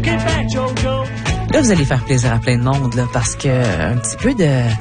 Là, vous allez faire plaisir à plein de monde, là, parce que un peu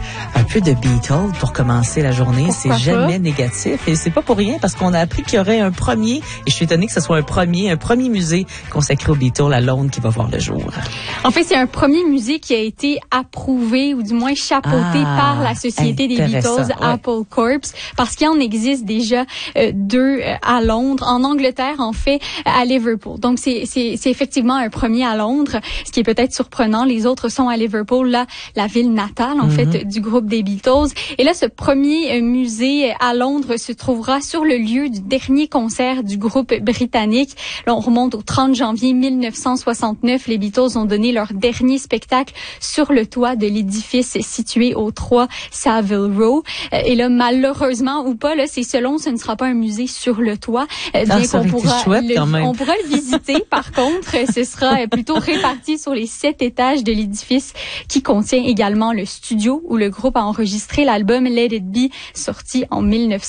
de Beatles pour commencer la journée, pourquoi c'est jamais négatif. Et c'est pas pour rien, parce qu'on a appris qu'il y aurait un premier, et je suis étonnée que ce soit un premier musée consacré aux Beatles à Londres qui va voir le jour. En fait, c'est un premier musée qui a été approuvé, ou du moins chapeauté par la Société des Beatles, Apple Corps, parce qu'il en existe déjà deux à Londres, en Angleterre, en fait, à Liverpool. Donc, c'est effectivement un premier à Londres, ce qui est peut-être surprenant. Les autres sont à Liverpool, là, la ville natale, en fait, du groupe des Beatles. Et là, ce premier musée à Londres se trouvera sur le lieu du dernier concert du groupe britannique. Là, on remonte au 30 janvier 1969. Les Beatles ont donné leur dernier spectacle sur le toit de l'édifice situé au 3 Savile Row. Et là, malheureusement ou pas, là, c'est selon, ce ne sera pas un musée sur le toit. Bien qu'on pourra on pourra le visiter. Par contre, ce sera plutôt réparti sur les 7 étages de l'édifice qui contient également le studio où le groupe a enregistré l'album Let It Be, sorti en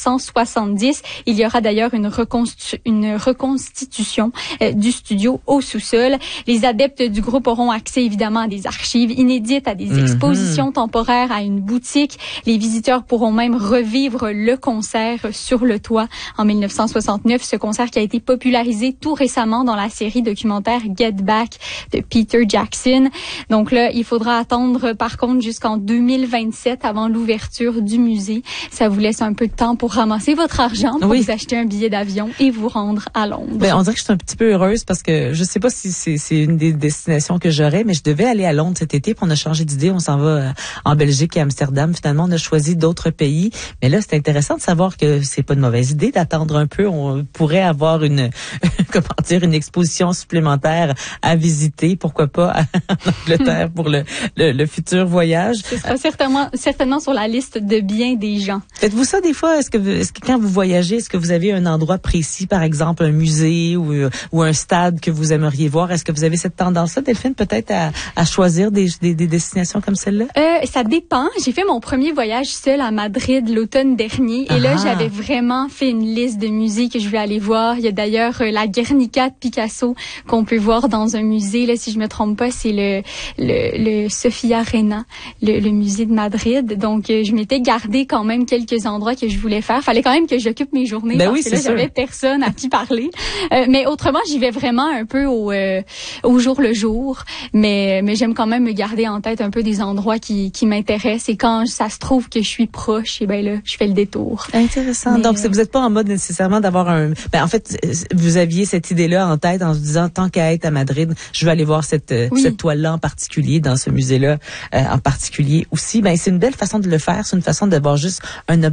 1970. Il y aura d'ailleurs une reconstitution du studio au sous-sol. Les adeptes du groupe auront accès évidemment à des archives inédites, à des expositions temporaires, à une boutique. Les visiteurs pourront même revivre le concert sur le toit en 1969, ce concert qui a été popularisé tout récemment dans la série documentaire Get Back de Peter Jackson. Donc là, il faudra attendre par contre jusqu'en 2027 avant l'ouverture du musée. Ça vous laisse un peu de temps pour ramasser votre argent pour vous acheter un billet d'avion et vous rendre à Londres. Ben, on dirait que je suis un petit peu heureuse parce que je sais pas si c'est une des destinations que j'aurais, mais je devais aller à Londres cet été, puis on a changé d'idée. On s'en va en Belgique et à Amsterdam. Finalement, on a choisi d'autres pays. Mais là, c'est intéressant de savoir que c'est pas une mauvaise idée d'attendre un peu. On pourrait avoir une exposition supplémentaire à visiter. Pourquoi pas en Angleterre pour le futur voyage. Ce sera certainement sur la liste de bien des gens. Faites-vous ça des fois? Est-ce que quand vous voyagez, est-ce que vous avez un endroit précis, par exemple un musée ou un stade que vous aimeriez voir? Est-ce que vous avez cette tendance-là, Delphine, peut-être à choisir des destinations comme celle-là? Ça dépend. J'ai fait mon premier voyage seul à Madrid l'automne dernier. Et là, j'avais vraiment fait une liste de musées que je vais aller voir. Il y a d'ailleurs la Guernica de Picasso qu'on peut voir dans un musée. Là, si je me trompe pas, c'est le Sofia Arena, le musée de Madrid. Donc, je m'étais gardé quand même quelques endroits que je voulais faire. Fallait quand même que j'occupe mes journées parce que là, j'avais personne à qui parler. Mais autrement, j'y vais vraiment un peu au jour le jour. Mais j'aime quand même me garder en tête un peu des endroits qui m'intéressent. Et quand ça se trouve que je suis proche, et ben là, je fais le détour. Intéressant. Donc, vous n'êtes pas en mode nécessairement d'avoir en fait, vous aviez cette idée-là en tête en se disant, tant qu'à être à Madrid, je vais aller voir cette toile-là en particulier, dans ce musée-là en particulier aussi. Ben, c'est une belle façon de le faire. C'est une façon d'avoir juste un